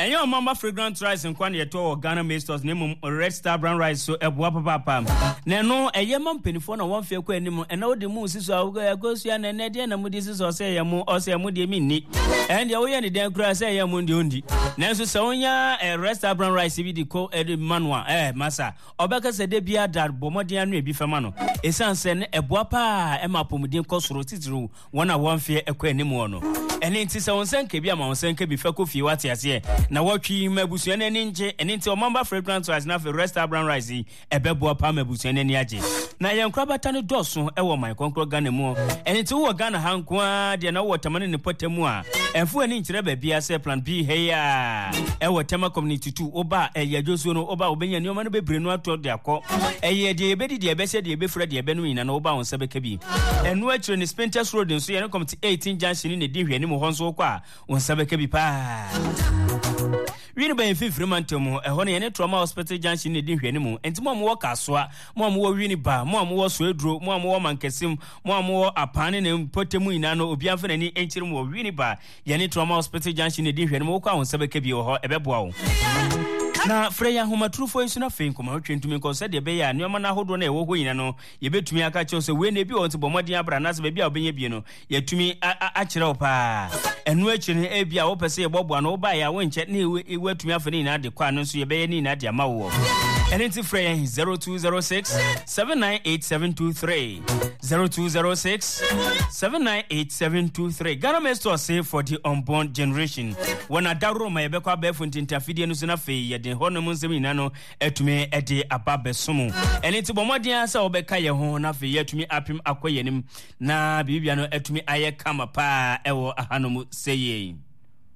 Enyo mamba fragrant rice nkwan ye to Ghana Masters name Red Star brown rice so eboa papa. Na no eyema mpenifo na won fe kwa anim ena odi mu siso agosu na na de na mudi siso se yemu ose mu de minni. And ye wo ye ne den kura se yemu ndi ondi. Nanso se wonya Red Star brown rice bi di ko edi manwa masa. Obeka se de bia dar bomodin anu ebi fema no. Esan se ne eboa pa e ma pomudin kosoro titiro wona won fe ekwa anim wono. Eni nti se wonsenke bi ama wonsenke bi fa kofi wate ase na watwi mabusu na ni nje eni nti o mamba fragrant rice na fe Red Star brown rice ebebo pa mabusu na ni age na yenkra bata ne doso e wo my konkro Ghana mu eni nti wo Ghana hanko a de na wo tamane ne potemu a enfu ani nkire ba bia se plan B hey ya e wo tema community 2 oba yajosu no oba obenya ni o ma no bebre no ato de akọ eye de ebedi de ebese de ebefura de ebe no nyina na oba won se beka bi enu akire ne Spintex Road nso ye no community 18 junction ne di hwe ni mo honso kwa won se beka bi pa Wini ba yefifiri mantomu ehone ye ne trauma hospital junction ne di hwe ni mu enti mo mo kasoa mo mo wini ba mo mo so eduro mo mo mankesim mo mo apane ne potemu ina no obi amfa nani enchiri mo wini ba ye ne trauma hospital junction ne di hwe ni mu kwa won sebeka bi ho ebeboa wo na Freya humatrufo isu na fen kuma otwentumi ko se de be ya ne na hodo na ewo ho yina no ye betumi aka che so we na bi wonte bomodin abra na se be bia obenye bi no ye tumi a kire wo pa enu akire e bia wo pese ye boboa no wo ba ya wo nche na ewe atumi afani na de kwa no so ye be ye ni na de ama wo enti Freya 0206 798723 0206 798723 Ghana Masters say for the unborn generation when adaro ma ye be kwa be funti ntafidie no so na fe ye de hono mun semi na no etumi ede ababe somu enti bomodin asa obeka ye ho na fe ye etumi apim akoyenim na bibia no etumi aye kama pa ewo ahanom seye